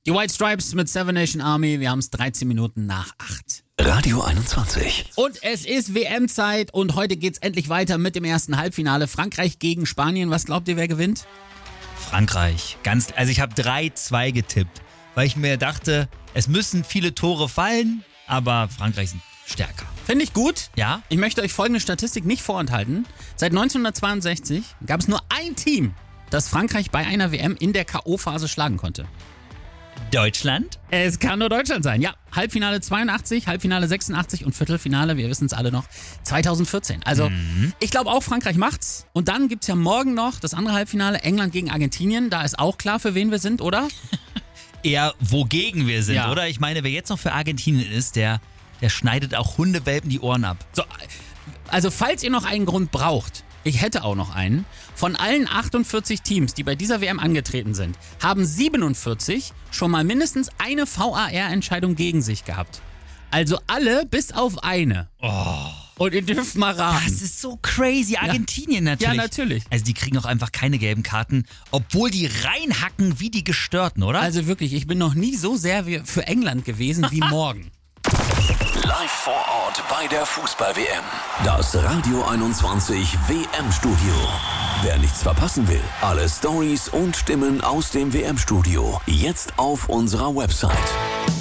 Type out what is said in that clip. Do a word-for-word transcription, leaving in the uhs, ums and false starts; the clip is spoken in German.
Die White Stripes mit Seven Nation Army. Wir haben es dreizehn Minuten nach acht. Radio einundzwanzig. Und es ist W M-Zeit und heute geht's endlich weiter mit dem ersten Halbfinale. Frankreich gegen Spanien. Was glaubt ihr, wer gewinnt? Frankreich. Ganz, also ich habe drei zwei getippt, weil ich mir dachte, es müssen viele Tore fallen, aber Frankreich sind stärker. Finde ich gut. Ja? Ich möchte euch folgende Statistik nicht vorenthalten. Seit neunzehnhundertzweiundsechzig gab es nur ein Team, das Frankreich bei einer W M in der K O-Phase schlagen konnte. Deutschland? Es kann nur Deutschland sein, ja. Halbfinale zweiundachtzig, Halbfinale sechsundachtzig und Viertelfinale, wir wissen es alle noch, zweitausendvierzehn. Also mhm. ich glaube auch, Frankreich macht's. Und dann gibt's ja morgen noch das andere Halbfinale, England gegen Argentinien. Da ist auch klar, für wen wir sind, oder? Eher wogegen wir sind, Ja. oder? Ich meine, wer jetzt noch für Argentinien ist, der, der schneidet auch Hundewelpen die Ohren ab. So, also falls ihr noch einen Grund braucht, ich hätte auch noch einen. Von allen achtundvierzig Teams, die bei dieser W M angetreten sind, haben siebenundvierzig schon mal mindestens eine V A R-Entscheidung gegen sich gehabt. Also alle bis auf eine. Oh. Und ihr dürft mal raten. Das ist so crazy. Argentinien natürlich. Ja, natürlich. Also die kriegen auch einfach keine gelben Karten, obwohl die reinhacken wie die Gestörten, oder? Also wirklich, ich bin noch nie so sehr wie- für England gewesen wie morgen. Live vor Ort bei der Fußball-W M. Das Radio einundzwanzig W M-Studio. Wer nichts verpassen will, alle Stories und Stimmen aus dem W M-Studio jetzt auf unserer Website.